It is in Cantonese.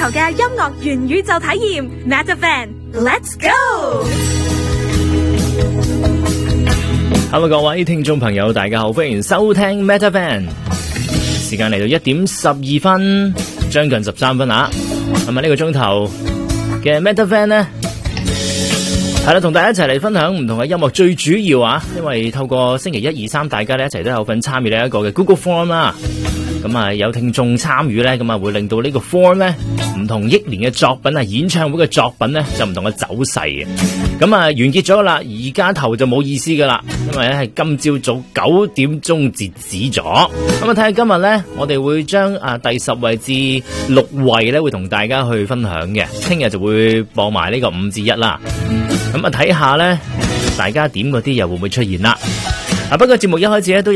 嘅音樂元宇宙體驗 Metavan，Let's go！Hello， 各位聽眾朋友，大家好，歡迎收聽 Metavan。時間嚟到1:12，將近13分啊！咁啊，呢個鐘頭嘅 Metavan 呢，係啦，同大家一齊嚟分享唔同嘅音樂。最主要啊，因為透過星期1、2、3，大家咧一齊都有份參與呢一個嘅 Google Form 啦。咁啊，有聽眾參與咧，咁啊會令到呢個 form 咧唔同憶年嘅作品啊，演唱會嘅作品咧就唔同嘅走勢嘅。咁啊完結咗啦，而家投就冇意思噶啦，因為咧係今朝早9點鐘截止咗。咁啊睇下今日咧，我哋會將第10位至6位咧會同大家去分享嘅，聽日就會播埋呢個5至1啦。咁啊睇下咧，大家點嗰啲又會唔會出現啦？不過節目一開始咧都